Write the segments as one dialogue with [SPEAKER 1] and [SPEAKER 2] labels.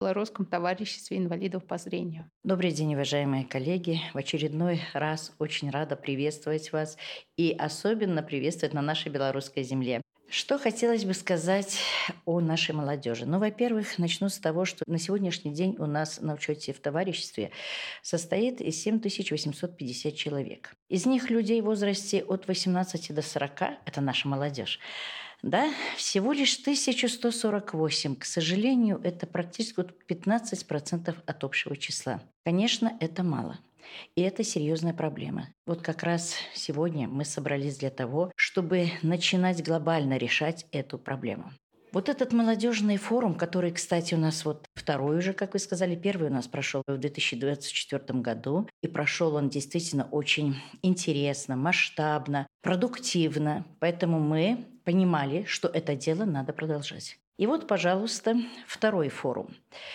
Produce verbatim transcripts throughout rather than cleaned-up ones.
[SPEAKER 1] в Белорусском товариществе инвалидов по зрению.
[SPEAKER 2] Добрый день, уважаемые коллеги. В очередной раз очень рада приветствовать вас и особенно приветствовать на нашей белорусской земле. Что хотелось бы сказать о нашей молодежи? Ну, во-первых, начну с того, что на сегодняшний день у нас на учете в товариществе состоит из семь тысяч восемьсот пятьдесят человек. Из них людей в возрасте от восемнадцати до сорока, это наша молодежь, да, всего лишь тысяча сто сорок восемь. К сожалению, это практически пятнадцать процентов от общего числа. Конечно, это мало. И это серьезная проблема. Вот как раз сегодня мы собрались для того, чтобы начинать глобально решать эту проблему. Вот этот молодежный форум, который, кстати, у нас вот второй уже, как вы сказали, первый у нас прошел в две тысячи двадцать четвёртом году. И прошел он действительно очень интересно, масштабно, продуктивно. Поэтому мы понимали, что это дело надо продолжать. И вот, пожалуйста, второй форум.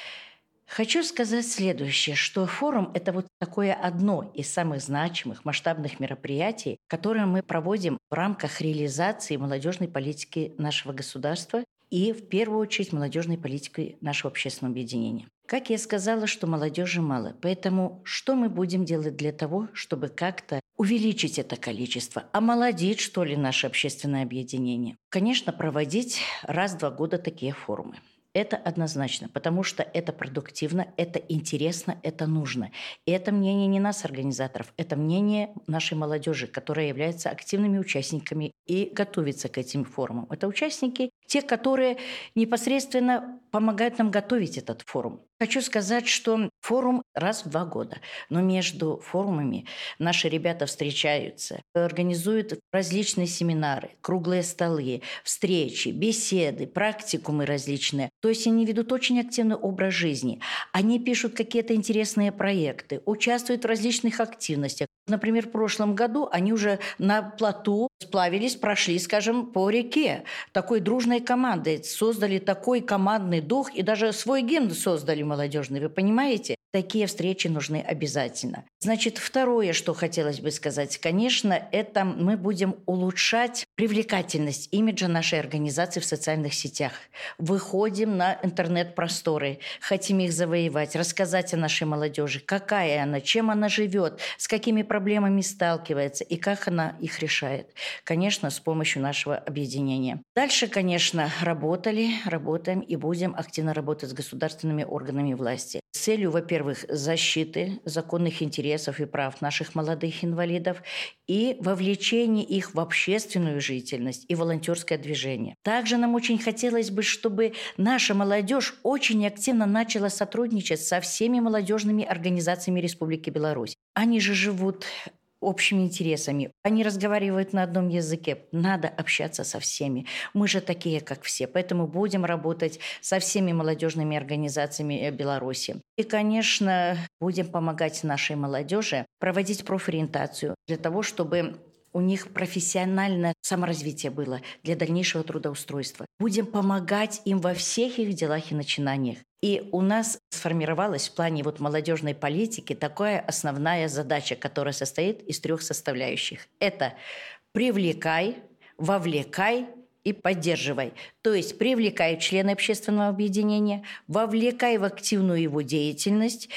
[SPEAKER 2] Хочу сказать следующее, что форум – это вот такое одно из самых значимых масштабных мероприятий, которое мы проводим в рамках реализации молодежной политики нашего государства и, в первую очередь, молодежной политики нашего общественного объединения. Как я сказала, что молодежи мало, поэтому что мы будем делать для того, чтобы как-то увеличить это количество, омолодить, что ли, наше общественное объединение? Конечно, проводить раз в два года такие форумы. Это однозначно, потому что это продуктивно, это интересно, это нужно. И это мнение не нас, организаторов, это мнение нашей молодежи, которая является активными участниками и готовится к этим форумам. Это участники, те, которые непосредственно помогают нам готовить этот форум. Хочу сказать, что форум раз в два года, но между форумами наши ребята встречаются, организуют различные семинары, круглые столы, встречи, беседы, практикумы различные. То есть они ведут очень активный образ жизни. Они пишут какие-то интересные проекты, участвуют в различных активностях. Например, в прошлом году они уже на плоту сплавились, прошли, скажем, по реке. Такой дружной командой создали такой командный дух и даже свой гимн создали молодежный. Вы понимаете? Такие встречи нужны обязательно. Значит, второе, что хотелось бы сказать, конечно, это мы будем улучшать привлекательность имиджа нашей организации в социальных сетях. Выходим на интернет-просторы, хотим их завоевать, рассказать о нашей молодежи, какая она, чем она живет, с какими проблемами сталкивается и как она их решает. Конечно, с помощью нашего объединения. Дальше, конечно, работали, работаем и будем активно работать с государственными органами власти. С целью, во-первых, защиты законных интересов и прав наших молодых инвалидов и вовлечения их в общественную деятельность и волонтерское движение. Также нам очень хотелось бы, чтобы наша молодежь очень активно начала сотрудничать со всеми молодежными организациями Республики Беларусь. Они же живут общими интересами. Они разговаривают на одном языке. Надо общаться со всеми. Мы же такие, как все. Поэтому будем работать со всеми молодежными организациями Беларуси. И, конечно, будем помогать нашей молодежи проводить профориентацию для того, чтобы у них профессиональное саморазвитие было для дальнейшего трудоустройства. Будем помогать им во всех их делах и начинаниях. И у нас сформировалась в плане вот молодежной политики такая основная задача, которая состоит из трех составляющих. Это привлекай, вовлекай и поддерживай. То есть привлекай члены общественного объединения, вовлекай в активную его деятельность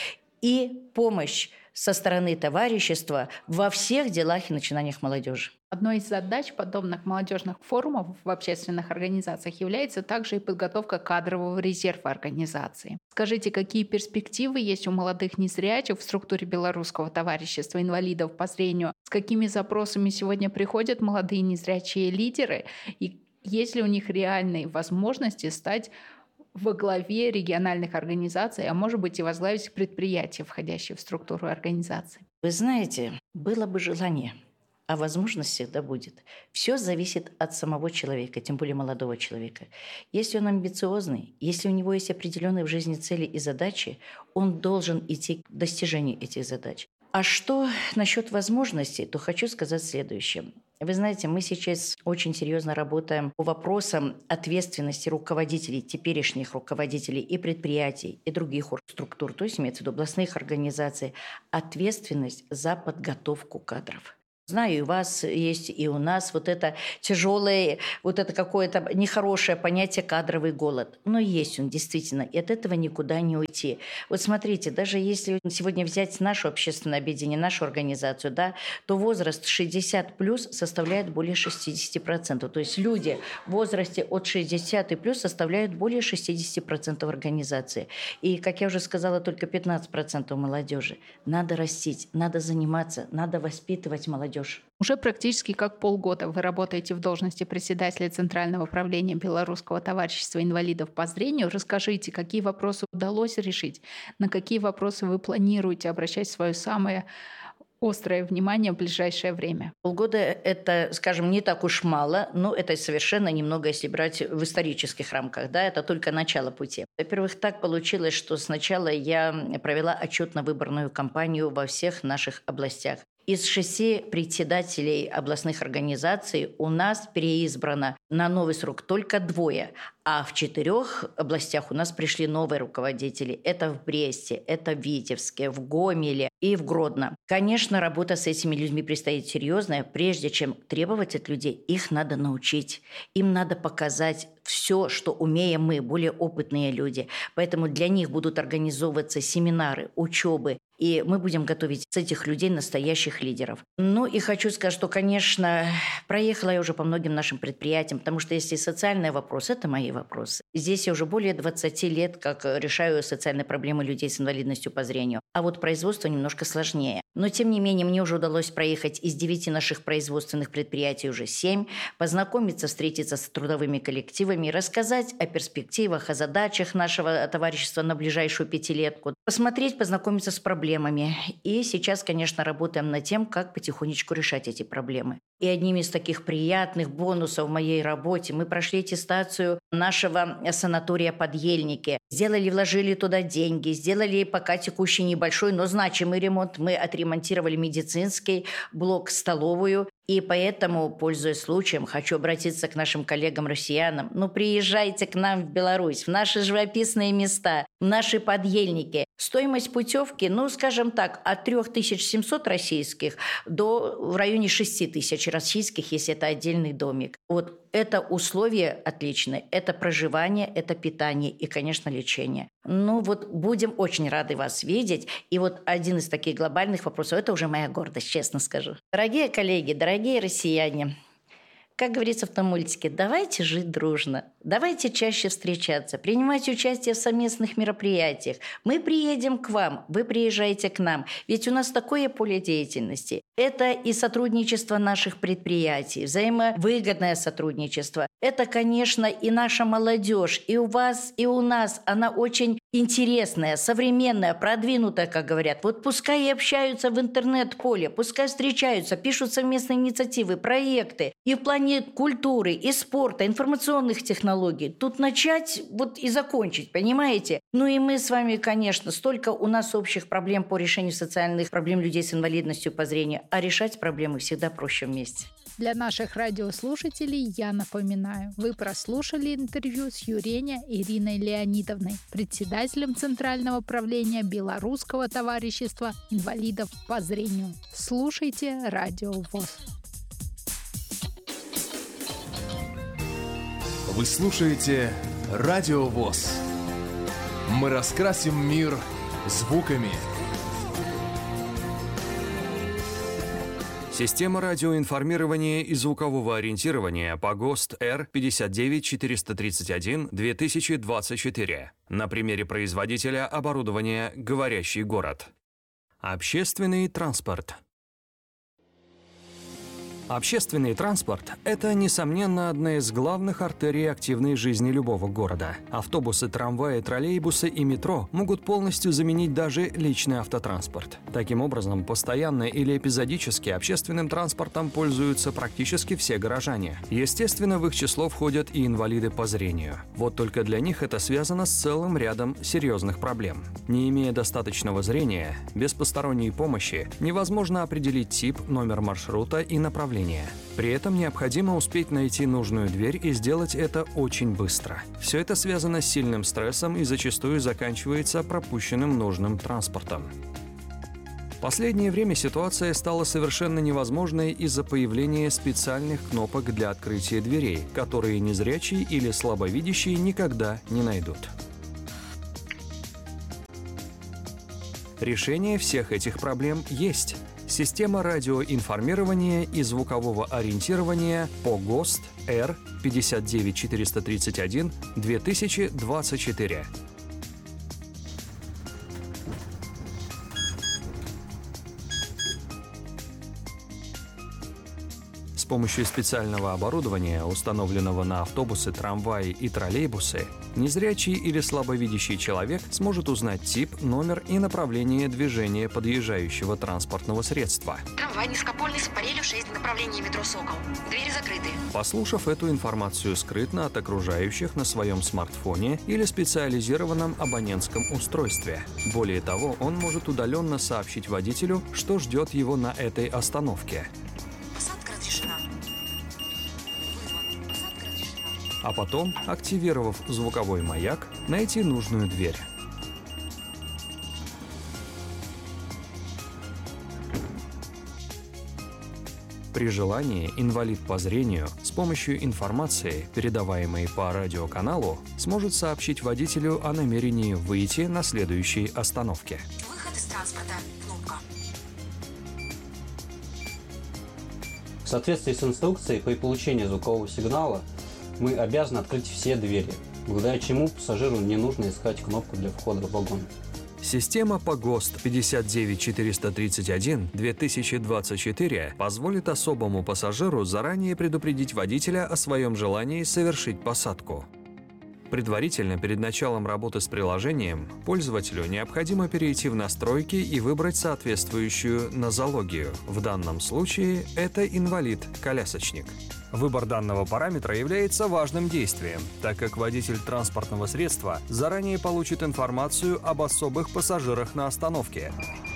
[SPEAKER 2] и помощь со стороны товарищества во всех делах и начинаниях молодежи.
[SPEAKER 1] Одной из задач подобных молодежных форумов в общественных организациях является также и подготовка кадрового резерва организации. Скажите, какие перспективы есть у молодых незрячих в структуре Белорусского товарищества инвалидов по зрению? С какими запросами сегодня приходят молодые незрячие лидеры? И есть ли у них реальные возможности стать во главе региональных организаций, а может быть и возглавить предприятия, входящие в структуру организации?
[SPEAKER 2] Вы знаете, было бы желание, а возможность всегда будет. Все зависит от самого человека, тем более молодого человека. Если он амбициозный, если у него есть определенные в жизни цели и задачи, он должен идти к достижению этих задач. А что насчет возможностей, то хочу сказать следующее. Вы знаете, мы сейчас очень серьезно работаем по вопросам ответственности руководителей, теперешних руководителей и предприятий, и других структур, то есть имеется в виду областных организаций, ответственность за подготовку кадров. Знаю, и у вас есть, и у нас вот это тяжелое, вот это какое-то нехорошее понятие кадровый голод. Но есть он действительно, и от этого никуда не уйти. Вот смотрите, даже если сегодня взять нашу общественное объединение, нашу организацию, да, то возраст шестьдесят плюс составляет более шестьдесят процентов. То есть люди в возрасте от шестидесяти плюс составляют более шестьдесят процентов организации. И, как я уже сказала, только пятнадцать процентов молодежи. Надо растить, надо заниматься, надо воспитывать молодежь.
[SPEAKER 1] Уже практически как полгода вы работаете в должности председателя Центрального правления Белорусского товарищества инвалидов по зрению. Расскажите, какие вопросы удалось решить, на какие вопросы вы планируете обращать свое самое острое внимание в ближайшее время?
[SPEAKER 2] Полгода – это, скажем, не так уж мало, но это совершенно немного, если брать в исторических рамках. Да, это только начало пути. Во-первых, так получилось, что сначала я провела отчетно-выборную кампанию во всех наших областях. Из шести председателей областных организаций у нас переизбрано на новый срок только двое, а в четырех областях у нас пришли новые руководители. Это в Бресте, это в Витебске, в Гомеле и в Гродно. Конечно, работа с этими людьми предстоит серьезная. Прежде чем требовать от людей, их надо научить. Им надо показать все, что умеем мы, более опытные люди. Поэтому для них будут организовываться семинары, учебы. И мы будем готовить с этих людей настоящих лидеров. Ну и хочу сказать, что, конечно, проехала я уже по многим нашим предприятиям, потому что если социальные вопросы, это мои вопросы. Здесь я уже более двадцати лет как решаю социальные проблемы людей с инвалидностью по зрению. А вот производство немножко сложнее. Но, тем не менее, мне уже удалось проехать из девяти наших производственных предприятий уже семь, познакомиться, встретиться с трудовыми коллективами, рассказать о перспективах, о задачах нашего товарищества на ближайшую пятилетку, посмотреть, познакомиться с проблемами. И сейчас, конечно, работаем над тем, как потихонечку решать эти проблемы. И одним из таких приятных бонусов в моей работе мы прошли аттестацию нашего санатория под Ельники. Сделали, вложили туда деньги, сделали пока текущий небольшой, но значимый ремонт. Мы отремонтировали медицинский блок, столовую. И поэтому, пользуясь случаем, хочу обратиться к нашим коллегам-россиянам. Ну, приезжайте к нам в Беларусь, в наши живописные места, в наши подъельники. Стоимость путевки, ну, скажем так, от трёх тысяч семисот российских до в районе шести тысяч российских, если это отдельный домик. Вот это условия отличные. Это проживание, это питание и, конечно, лечение. Ну, вот будем очень рады вас видеть. И вот один из таких глобальных вопросов, это уже моя гордость, честно скажу. Дорогие коллеги, дорогие россияне, как говорится в том мультике, давайте жить дружно, давайте чаще встречаться, принимать участие в совместных мероприятиях. Мы приедем к вам, вы приезжаете к нам. Ведь у нас такое поле деятельности. Это и сотрудничество наших предприятий, взаимовыгодное сотрудничество. Это, конечно, и наша молодежь, и у вас, и у нас. Она очень интересная, современная, продвинутая, как говорят. Вот пускай и общаются в интернет-поле, пускай встречаются, пишут совместные инициативы, проекты. И в плане культуры, и спорта, информационных технологий. Тут начать вот и закончить, понимаете? Ну и мы с вами, конечно, столько у нас общих проблем по решению социальных проблем людей с инвалидностью по зрению, а решать проблемы всегда проще вместе.
[SPEAKER 1] Для наших радиослушателей я напоминаю, вы прослушали интервью с Юреня Ириной Леонидовной, председателем Центрального правления Белорусского товарищества инвалидов по зрению. Слушайте Радио ВОС.
[SPEAKER 3] Вы слушаете Радио ВОС. Мы раскрасим мир звуками.
[SPEAKER 4] Система радиоинформирования и звукового ориентирования по ГОСТ Р пятьдесят девять четыреста тридцать один две тысячи двадцать четыре. На примере производителя оборудования «Говорящий город». Общественный транспорт. Общественный транспорт – это, несомненно, одна из главных артерий активной жизни любого города. Автобусы, трамваи, троллейбусы и метро могут полностью заменить даже личный автотранспорт. Таким образом, постоянно или эпизодически общественным транспортом пользуются практически все горожане. Естественно, в их число входят и инвалиды по зрению. Вот только для них это связано с целым рядом серьезных проблем. Не имея достаточного зрения, без посторонней помощи невозможно определить тип, номер маршрута и направление. При этом необходимо успеть найти нужную дверь и сделать это очень быстро. Все это связано с сильным стрессом и зачастую заканчивается пропущенным нужным транспортом. Последнее время ситуация стала совершенно невозможной из-за появления специальных кнопок для открытия дверей, которые незрячие или слабовидящие никогда не найдут. Решение всех этих проблем есть. Система радиоинформирования и звукового ориентирования ПОГОСТ Р пятьдесят девять четыреста тридцать один две тысячи двадцать четыре. С помощью специального оборудования, установленного на автобусы, трамваи и троллейбусы, незрячий или слабовидящий человек сможет узнать тип, номер и направление движения подъезжающего транспортного средства.
[SPEAKER 5] Трамвай низкопольный с парелью шесть, направление метро «Сокол». Двери закрыты.
[SPEAKER 4] Послушав эту информацию скрытно от окружающих на своем смартфоне или специализированном абонентском устройстве. Более того, он может удаленно сообщить водителю, что ждет его на этой остановке.
[SPEAKER 5] Посадка разрешена. Посадка разрешена.
[SPEAKER 4] А потом, активировав звуковой маяк, найти нужную дверь. При желании инвалид по зрению с помощью информации, передаваемой по радиоканалу, сможет сообщить водителю о намерении выйти на следующей остановке.
[SPEAKER 5] Выход из транспорта. Кнопка.
[SPEAKER 6] В соответствии с инструкцией, при получении звукового сигнала мы обязаны открыть все двери, благодаря чему пассажиру не нужно искать кнопку для входа в вагон.
[SPEAKER 4] Система ПОГОСТ пятьдесят девять четыреста тридцать один две тысячи двадцать четыре позволит особому пассажиру заранее предупредить водителя о своем желании совершить посадку. Предварительно, перед началом работы с приложением, пользователю необходимо перейти в настройки и выбрать соответствующую нозологию. В данном случае это инвалид-колясочник. Выбор данного параметра является важным действием, так как водитель транспортного средства заранее получит информацию об особых пассажирах на остановке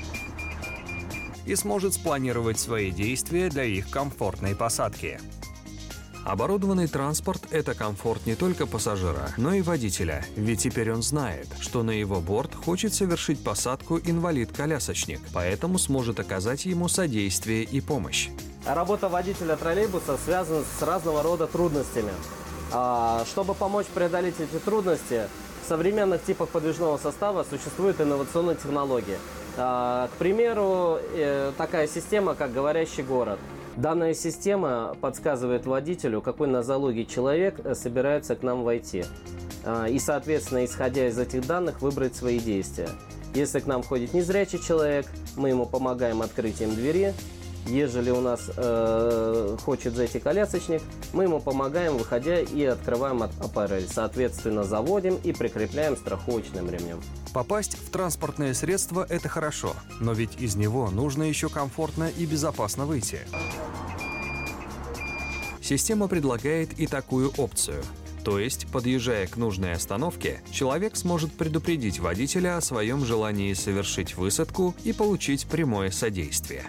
[SPEAKER 4] и сможет спланировать свои действия для их комфортной посадки. Оборудованный транспорт – это комфорт не только пассажира, но и водителя, ведь теперь он знает, что на его борт хочет совершить посадку инвалид-колясочник, поэтому сможет оказать ему содействие и помощь.
[SPEAKER 7] Работа водителя троллейбуса связана с разного рода трудностями. Чтобы помочь преодолеть эти трудности, в современных типах подвижного состава существуют инновационные технологии. К примеру, такая система, как «Говорящий город». Данная система подсказывает водителю, какой нозологии человек собирается к нам войти. И, соответственно, исходя из этих данных, выбрать свои действия. Если к нам входит незрячий человек, мы ему помогаем открытием двери. Ежели у нас э, хочет зайти колясочник, мы ему помогаем, выходя, и открываем аппарель. Соответственно, заводим и прикрепляем страховочным ремнем.
[SPEAKER 4] Попасть в транспортное средство – это хорошо, но ведь из него нужно еще комфортно и безопасно выйти. Система предлагает и такую опцию. То есть, подъезжая к нужной остановке, человек сможет предупредить водителя о своем желании совершить высадку и получить прямое содействие.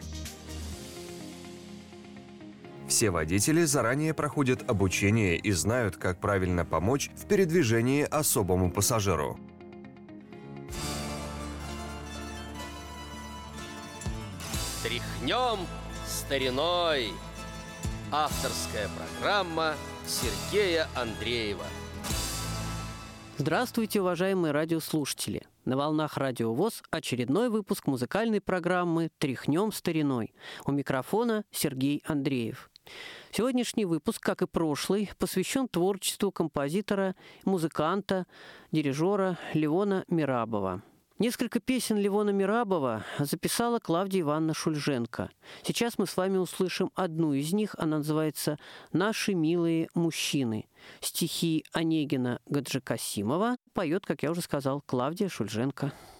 [SPEAKER 4] Все водители заранее проходят обучение и знают, как правильно помочь в передвижении особому пассажиру.
[SPEAKER 8] Тряхнем стариной. Авторская программа Сергея Андреева.
[SPEAKER 9] Здравствуйте, уважаемые радиослушатели! На волнах Радио ВОС очередной выпуск музыкальной программы «Тряхнем стариной». У микрофона Сергей Андреев. Сегодняшний выпуск, как и прошлый, посвящен творчеству композитора, музыканта, дирижера Левона Мерабова. Несколько песен Левона Мерабова записала Клавдия Ивановна Шульженко. Сейчас мы с вами услышим одну из них. Она называется «Наши милые мужчины». Стихи Онегина Гаджикасимова поет, как я уже сказал, Клавдия Шульженко.